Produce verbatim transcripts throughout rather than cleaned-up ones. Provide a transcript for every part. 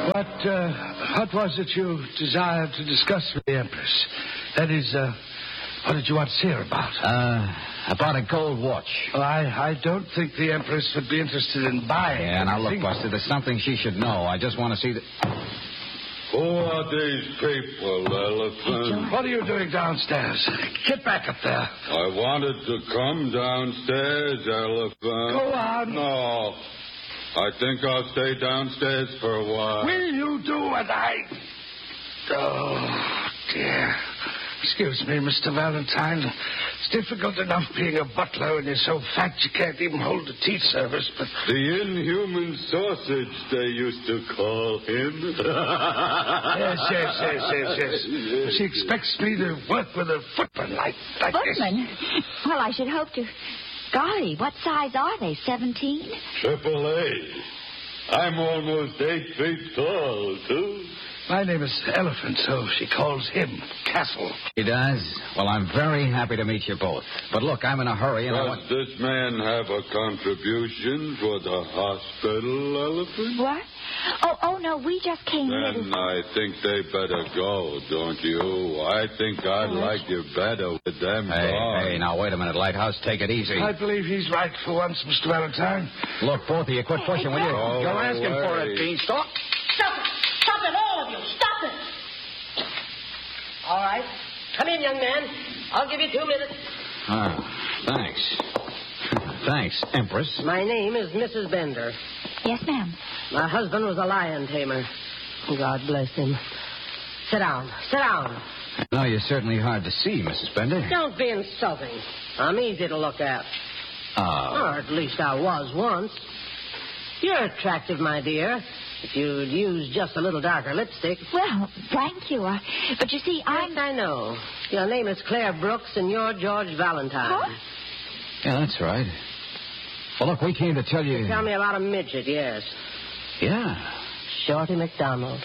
What, uh, what was it you desired to discuss with the Empress? That is, uh, what did you want to see her about? Uh, about a gold watch. Well, I, I don't think the Empress would be interested in buying. Yeah, now look, Buster, there's something she should know. I just want to see the... Who are these people, Elephant? What are you doing downstairs? Get back up there. I wanted to come downstairs, Elephant. Go on. No. I think I'll stay downstairs for a while. Will you do what I... Oh, dear. Excuse me, Mister Valentine. It's difficult enough being a butler when you're so fat you can't even hold a tea service, but... The inhuman sausage, they used to call him. yes, yes, yes, yes, yes. She expects me to work with a footman like, like Footman? this. Well, I should hope to... Golly, what size are they, seventeen? Triple A. I'm almost eight feet tall, too. My name is Elephant, so she calls him Castle. He does? Well, I'm very happy to meet you both. But look, I'm in a hurry and Does I want... this man have a contribution for the hospital, Elephant? What? Oh, oh, no, we just came here Then to... I think they better go, don't you? I think I'd like you better with them Hey, gone. hey, now, wait a minute, Lighthouse. Take it easy. I believe he's right for once, Mister Valentine. Look, both of you, quit pushing, will you? Go Go asking for away. it, Beanstalk. Stop it! Stop it, all of you! Stop it! All right. Come in, young man. I'll give you two minutes. Ah, thanks. Thanks, Empress. My name is Missus Bender. Yes, ma'am. My husband was a lion tamer. God bless him. Sit down. Sit down. No, you're certainly hard to see, Missus Bender. Don't be insulting. I'm easy to look at. Oh. Or at least I was once. You're attractive, my dear. If you'd use just a little darker lipstick. Well, thank you. Uh, but you see, I'm... Yes, I know. Your name is Claire Brooks, and you're George Valentine. Huh? Yeah, that's right. Well, look, we came to tell you... Tell me about a midget, yes. Yeah. Shorty McDonald.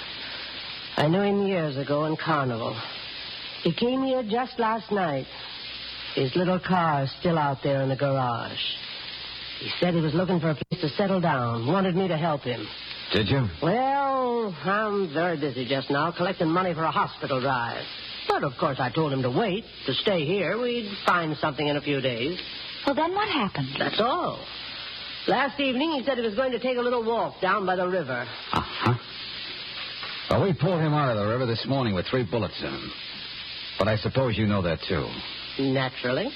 I knew him years ago in Carnival. He came here just last night. His little car is still out there in the garage. He said he was looking for a place to settle down, wanted me to help him. Did you? Well, I'm very busy just now collecting money for a hospital drive. But, of course, I told him to wait, to stay here. We'd find something in a few days. Well, then what happened? That's all. Last evening, he said he was going to take a little walk down by the river. Uh-huh. Well, we pulled him out of the river this morning with three bullets in him. But I suppose you know that, too. Naturally.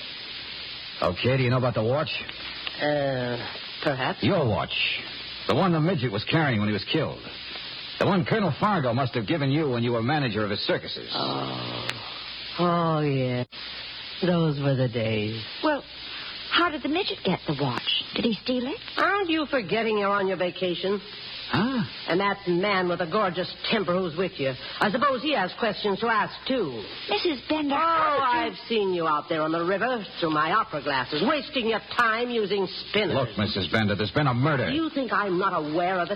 Okay, do you know about the watch? Uh, perhaps. Your watch. The one the midget was carrying when he was killed. The one Colonel Fargo must have given you when you were manager of his circuses. Oh. Oh, yes. Those were the days. Well, how did the midget get the watch? Did he steal it? Aren't you forgetting you're on your vacation? Huh? And that man with the gorgeous temper who's with you. I suppose he has questions to ask, too. Missus Bender... Oh, how did you- I've seen you out there on the river through my opera glasses, wasting your time using spinners. Look, Missus Bender, there's been a murder. Do you think I'm not aware of it?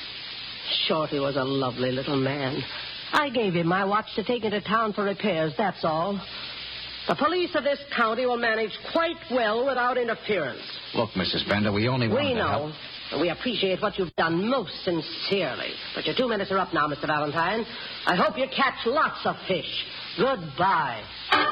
Shorty was a lovely little man. I gave him my watch to take into town for repairs, that's all. The police of this county will manage quite well without interference. Look, Missus Bender, we only want We to help. know. And we appreciate what you've done most sincerely. But your two minutes are up now, Mister Valentine. I hope you catch lots of fish. Goodbye.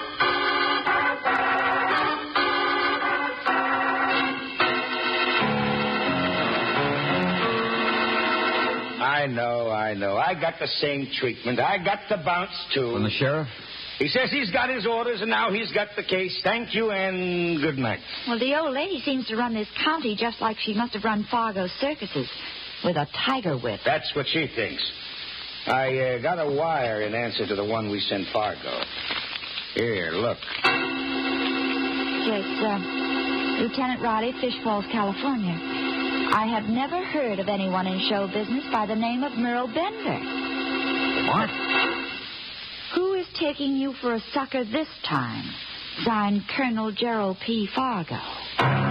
I know, I know. I got the same treatment. I got the bounce, too. From the sheriff? He says he's got his orders, and now he's got the case. Thank you, and good night. Well, the old lady seems to run this county just like she must have run Fargo's circuses, with a tiger whip. That's what she thinks. I uh, got a wire in answer to the one we sent Fargo. Here, look. Yes, uh, Lieutenant Riley, Fish Falls, California. I have never heard of anyone in show business by the name of Merle Bender. What? Who is taking you for a sucker this time? Signed, Colonel Gerald P. Fargo.